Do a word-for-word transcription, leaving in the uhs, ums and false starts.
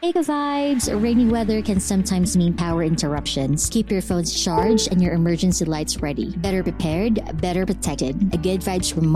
Ega vibes, rainy weather can sometimes mean power interruptions. Keep your phones charged and your emergency lights ready. Better prepared, better protected. A good vibes reminder